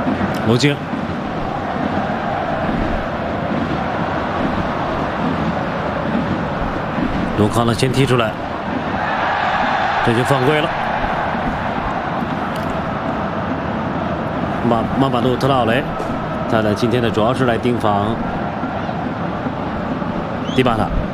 罗京，卢康呢先踢出来，这就犯规了。马马杜特劳雷，他呢今天呢主要是来盯防迪巴拉。